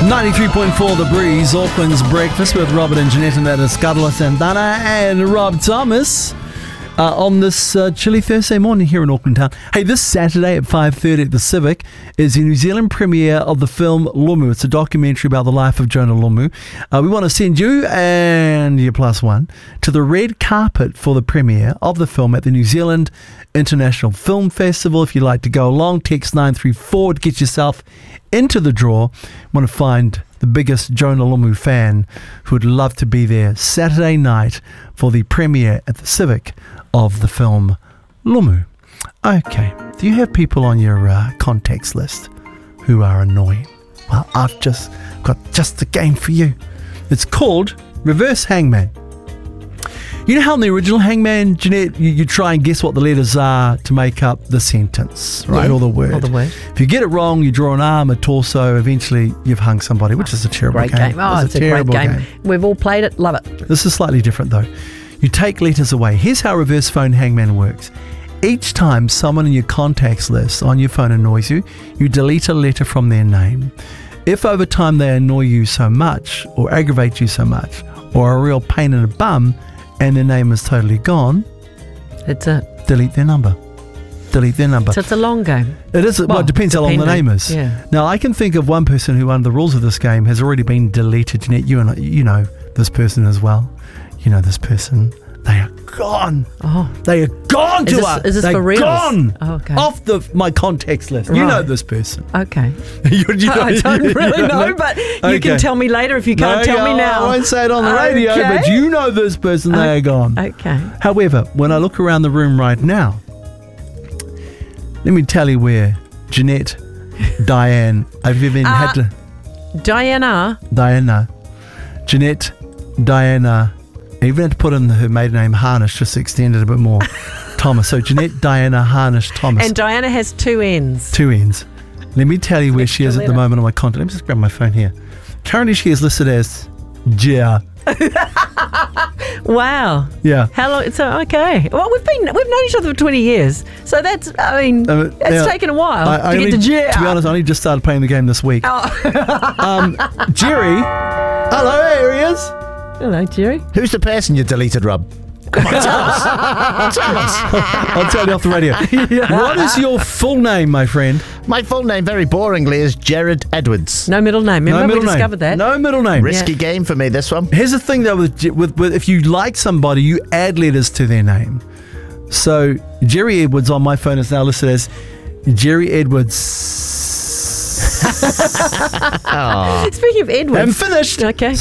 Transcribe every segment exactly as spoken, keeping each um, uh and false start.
ninety-three point four The Breeze, Auckland's breakfast with Robert and Jeanette, and that is Carla Santana and Rob Thomas uh, on this uh, chilly Thursday morning here in Auckland town. Hey, this Saturday at five thirty at the Civic is the New Zealand premiere of the film Lomu. It's a documentary about the life of Jonah Lomu. Uh, we want to send you and your plus one to the red carpet for the premiere of the film at the New Zealand International Film Festival. If you'd like to go along, text nine three four to get yourself into the draw. Want to find the biggest Jonah Lomu fan who would love to be there Saturday night for the premiere at the Civic of the film Lomu. Okay, do you have people on your uh, contacts list who are annoying? Well, I've just got just the game for you. It's called Reverse Hangman. You know how in the original Hangman, Jeanette, you, you try and guess what the letters are to make up the sentence, right? Yeah, or the word. or the word. If you get it wrong, you draw an arm, a torso, eventually you've hung somebody, which is a terrible Great game. game. Oh, it's, it's a, a terrible great game. game. We've all played it. Love it. This is slightly different though. You take letters away. Here's how reverse phone hangman works. Each time someone in your contacts list on your phone annoys you, you delete a letter from their name. If over time they annoy you so much or aggravate you so much or are a real pain in the bum and their name is totally gone, It's a, delete their number. Delete their number. so it's a long game. It is. Well, Well, it depends how long the depending, name is. yeah. Now, I can think of one person who, under the rules of this game, has already been deleted. Jeanette, you and I, you know this person as well. You know this person. They are gone. Oh. They are gone Is to this- us. is this They're for reals? gone. Oh, okay. Off the my contacts list. You Right. know this person. Okay. you, you I don't really know, but you Okay. can tell me later if you can't No, tell me no, now. I won't say it on the radio, Okay. but you know this person. They are gone. Okay. However, when I look around the room right now, let me tell you where Jeanette, Diane, have you even Uh, had to... Diana. Diana, Jeanette, Diana, I even had to put in her maiden name Harnish just to extend it a bit more. Thomas. So Jeanette, Diana, Harnish, Thomas. And Diana has two N's. Two N's. Let me tell you where she is at the letter. moment on my contact. Let me just grab my phone here. Currently she is listed as Gia. Wow. Yeah. How long? So okay. Well, we've been we've known each other for twenty years, so that's I mean Uh, it's now, taken a while I, I to only, get to G. To be honest, I only just started playing the game this week. Oh. um, Jerry. Hello, there he is. Hello, Jerry. Who's the person you deleted, Rob? Come on, tell us. Tell us. I'll tell you off the radio. What is your full name, my friend? My full name, very boringly, is Jared Edwards. No middle name. Remember no middle we discovered name. that. No middle name. Risky Yeah. game for me, this one. Here's the thing though with, with with if you like somebody, you add letters to their name. So Jerry Edwards on my phone is now listed as Jerry Edwards. Speaking of Edward, I'm finished. okay.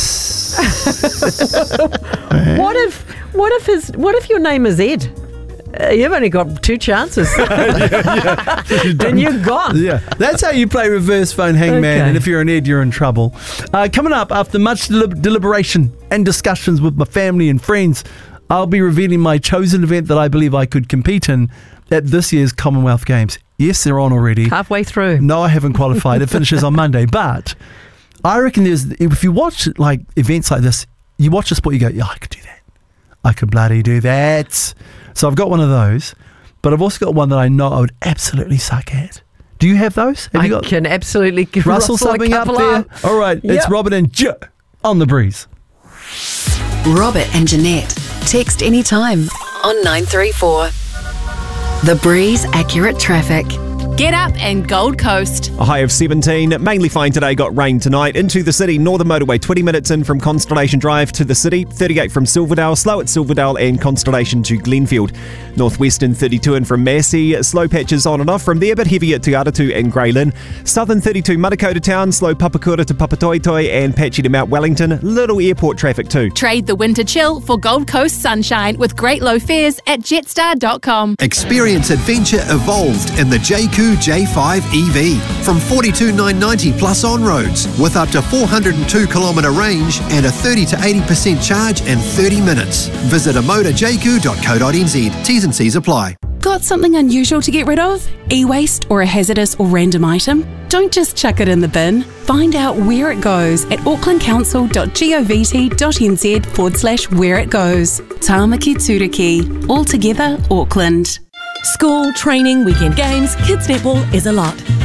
What if what if his what if your name is Ed? Uh, you've only got two chances, and you're gone. Yeah, that's how you play reverse phone hangman. Okay. And if you're an Ed, you're in trouble. Uh, coming up, after much delib- deliberation and discussions with my family and friends, I'll be revealing my chosen event that I believe I could compete in at this year's Commonwealth Games. Yes, they're on already. Halfway through. No, I haven't qualified. It finishes on Monday. But I reckon there's, if you watch like events like this, you watch a sport, you go, yeah, I could do that. I could bloody do that. So I've got one of those, but I've also got one that I know I would absolutely suck at. Do you have those? Have I you got can absolutely give Russell Russell a something up couple there? of- All right, Yep. it's Robert and J on The Breeze. Robert and Jeanette. Text anytime on nine three four. The Breeze Accurate Traffic. Get up and Gold Coast. A high of seventeen, mainly fine today, got rain tonight. Into the city, Northern Motorway, twenty minutes in from Constellation Drive to the city, thirty-eight from Silverdale, slow at Silverdale and Constellation to Glenfield. Northwestern thirty-two in from Massey, slow patches on and off from there, but heavy at Te Aratu and Greylin. Southern thirty-two, Manukau Town, slow Papakura to Papatoetoi and patchy to Mount Wellington. Little airport traffic too. Trade the winter chill for Gold Coast sunshine with great low fares at jetstar dot com. Experience adventure evolved in the J Q J five E V from forty-two thousand nine hundred ninety plus on-roads with up to four hundred two kilometre range and a thirty to eighty percent charge in thirty minutes. Visit amoda j q dot co dot n z. T's and C's apply. Got something unusual to get rid of? E-waste or a hazardous or random item? Don't just chuck it in the bin. Find out where it goes at aucklandcouncil.govt.nz forward slash where it goes. Tāmaki Turiki. All together, Auckland. School, training, weekend games, kids netball is a lot.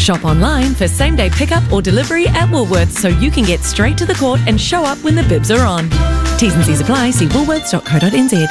Shop online for same-day pickup or delivery at Woolworths so you can get straight to the court and show up when the bibs are on. T's and C's apply. See woolworths dot co dot n z.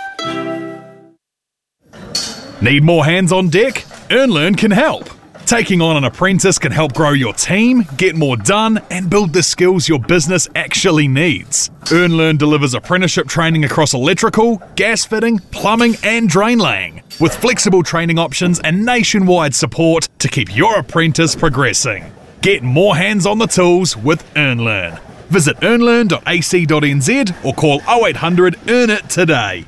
Need more hands on deck? EarnLearn can help. Taking on an apprentice can help grow your team, get more done, and build the skills your business actually needs. EarnLearn delivers apprenticeship training across electrical, gas fitting, plumbing, and drain laying, with flexible training options and nationwide support to keep your apprentice progressing. Get more hands on the tools with EarnLearn. Visit earn learn dot a c dot n z or call oh eight hundred earn it today.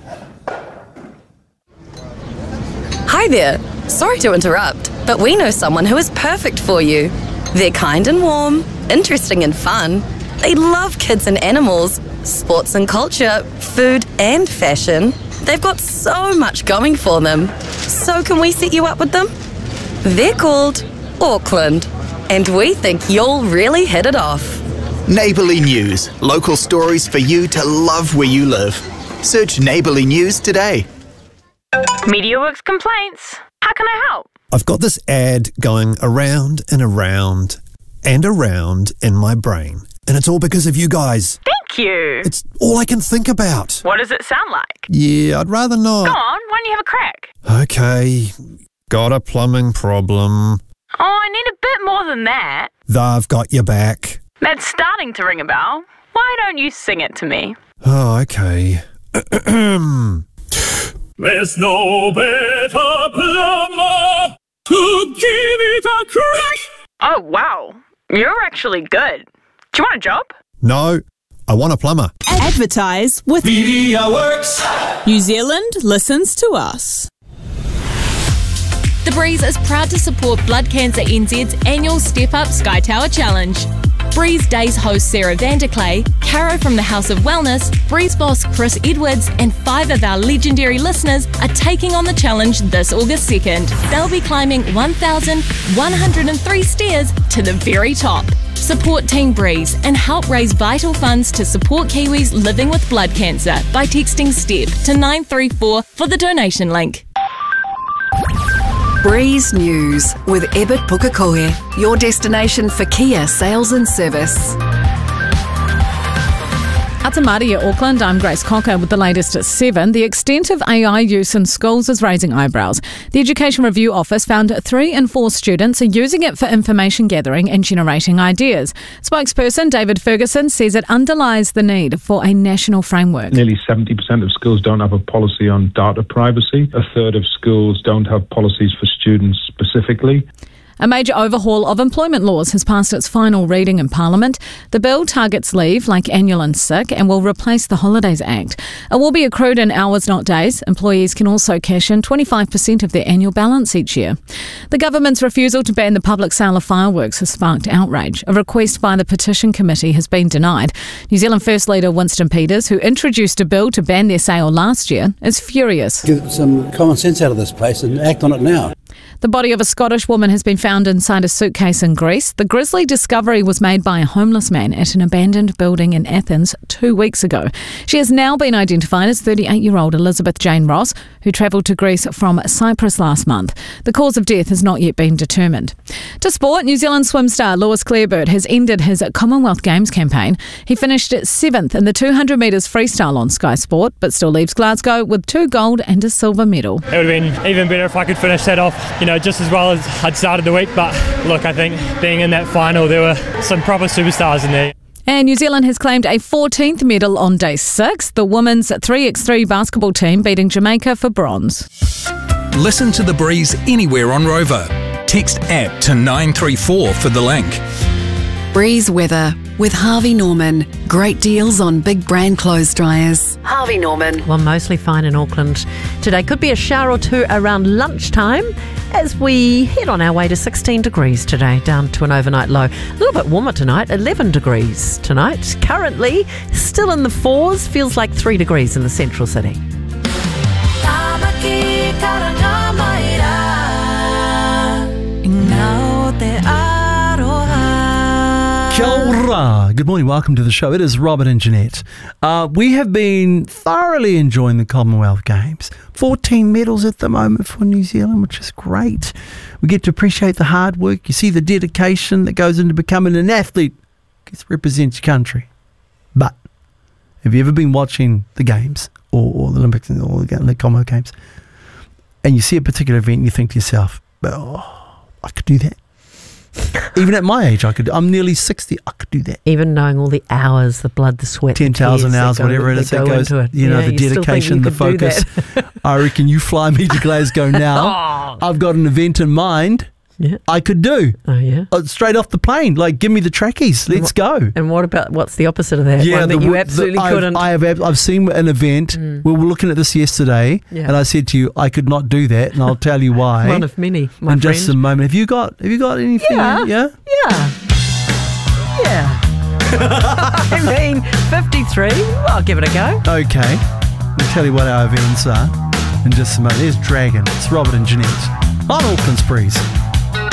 Hi there. Sorry to interrupt, but we know someone who is perfect for you. They're kind and warm, interesting and fun. They love kids and animals, sports and culture, food and fashion. They've got so much going for them. So can we set you up with them? They're called Auckland, and we think you'll really hit it off. Neighbourly News. Local stories for you to love where you live. Search Neighbourly News today. MediaWorks complaints. How can I help? I've got this ad going around and around and around in my brain. And it's all because of you guys. Thank you. It's all I can think about. What does it sound like? Yeah, I'd rather not. Go on, why don't you have a crack? Okay. Got a plumbing problem. Oh, I need a bit more than that. They've got your back. That's starting to ring a bell. Why don't you sing it to me? Oh, okay. There's no better plumber to give it a crack. Oh, wow. You're actually good. Do you want a job? No, I want a plumber. Advertise with MediaWorks. New Zealand listens to us. The Breeze is proud to support Blood Cancer N Z's annual Step Up Sky Tower Challenge. Breeze Days host Sarah Vanderclay, Caro from the House of Wellness, Breeze boss Chris Edwards, and five of our legendary listeners are taking on the challenge this August second. They'll be climbing one thousand one hundred three stairs to the very top. Support Team Breeze and help raise vital funds to support Kiwis living with blood cancer by texting STEP to nine three four for the donation link. Breeze News with Ebert Pukekohe, your destination for Kia sales and service. Atamaria, Auckland, I'm Grace Cocker with the latest at seven. The extent of A I use in schools is raising eyebrows. The Education Review Office found three in four students are using it for information gathering and generating ideas. Spokesperson David Ferguson says it underlies the need for a national framework. Nearly seventy percent of schools don't have a policy on data privacy. A third of schools don't have policies for students specifically. A major overhaul of employment laws has passed its final reading in Parliament. The bill targets leave like annual and sick and will replace the Holidays Act. It will be accrued in hours, not days. Employees can also cash in twenty-five percent of their annual balance each year. The government's refusal to ban the public sale of fireworks has sparked outrage. A request by the Petition Committee has been denied. New Zealand First Leader Winston Peters, who introduced a bill to ban their sale last year, is furious. Get some common sense out of this place and act on it now. The body of a Scottish woman has been found inside a suitcase in Greece. The grisly discovery was made by a homeless man at an abandoned building in Athens two weeks ago. She has now been identified as thirty-eight-year-old Elizabeth Jane Ross, who travelled to Greece from Cyprus last month. The cause of death has not yet been determined. To sport, New Zealand swim star Lewis Clareburt has ended his Commonwealth Games campaign. He finished seventh in the two hundred metres freestyle on Sky Sport, but still leaves Glasgow with two gold and a silver medal. It would have been even better if I could finish that off, you know, just as well as I'd started the week. But look, I think being in that final, there were some proper superstars in there. And New Zealand has claimed a fourteenth medal on day six. The women's three by three basketball team beating Jamaica for bronze. Listen to The Breeze anywhere on Rover. Text app to nine three four for the link. Breeze weather with Harvey Norman. Great deals on big brand clothes dryers. Harvey Norman. Well, mostly fine in Auckland today. Could be a shower or two around lunchtime as we head on our way to sixteen degrees today, down to an overnight low. A little bit warmer tonight, eleven degrees tonight. Currently still in the fours, feels like three degrees in the central city. Kia ora. Bonsoir. Good morning. Welcome to the show. It is Robert and Jeanette. Uh, we have been thoroughly enjoying the Commonwealth Games. fourteen medals at the moment for New Zealand, which is great. We get to appreciate the hard work. You see the dedication that goes into becoming an athlete. Gets to represent your country. But have you ever been watching the games or, or the Olympics or the, the Commonwealth Games and you see a particular event and you think to yourself, oh, I could do that. Even at my age, I could. I'm nearly sixty. I could do that. Even knowing all the hours, the blood, the sweat, ten thousand hours, go, whatever it is that goes. It. You know, yeah, the you dedication, the focus. I reckon you fly me to Glasgow now. oh. I've got an event in mind. Yeah. I could do. Oh yeah. Uh, straight off the plane, like give me the trackies. Let's and what, go. And what about what's the opposite of that? Yeah, One that the, you absolutely the, couldn't. I've, I've I've seen an event. Mm. We were looking at this yesterday, yeah. and I said to you, I could not do that, and I'll tell you why. One of many. My in friend. just a moment. Have you got Have you got anything? Yeah. Yeah. Yeah. Yeah. I mean, fifty-three. I'll give it a go. Okay. I'll tell you what our events are in just a moment. There's Dragon. It's Robert and Jeanette on Auckland's Breeze.